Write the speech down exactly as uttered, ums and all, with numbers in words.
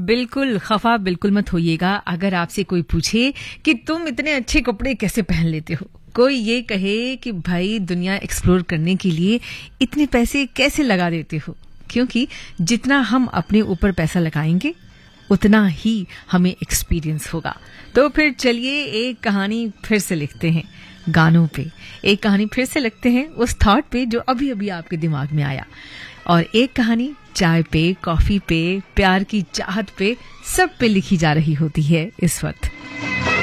बिल्कुल खफा बिल्कुल मत होइएगा अगर आपसे कोई पूछे कि तुम इतने अच्छे कपड़े कैसे पहन लेते हो, कोई ये कहे कि भाई दुनिया एक्सप्लोर करने के लिए इतने पैसे कैसे लगा देते हो, क्योंकि जितना हम अपने ऊपर पैसा लगाएंगे उतना ही हमें एक्सपीरियंस होगा। तो फिर चलिए एक कहानी फिर से लिखते हैं गानों पे, एक कहानी फिर से लिखते हैं उस थॉट पे जो अभी अभी आपके दिमाग में आया, और एक कहानी चाय पे, कॉफी पे, प्यार की चाहत पे, सब पे लिखी जा रही होती है इस वक्त।